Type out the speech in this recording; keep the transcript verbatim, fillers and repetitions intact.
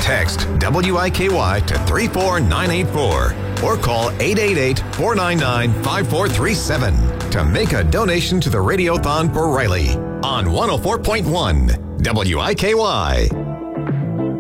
Text W I K Y to three four nine eight four or call eight eight eight, four nine nine, five four three seven to make a donation to the Radiothon for Riley on one oh four point one W I K Y.